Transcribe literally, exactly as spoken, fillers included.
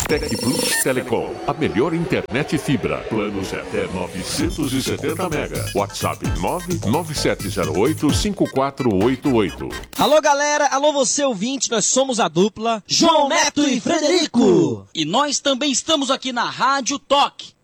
Tec Plus Telecom, a melhor internet fibra. Planos até novecentos e setenta mega. WhatsApp nove nove sete zero oito cinco quatro oito oito. Alô galera, alô você ouvinte, nós somos a dupla João Neto e Frederico. E nós também estamos aqui na Rádio Toque.